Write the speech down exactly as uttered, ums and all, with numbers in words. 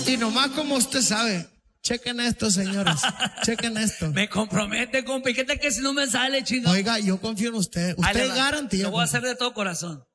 Y nomás como usted sabe, chequen esto, señores. Chequen esto. Me compromete, compa. ¿Y qué tal que si no me sale, chino? Oiga, yo confío en usted. Usted es garantía. Lo voy a hacer de todo corazón.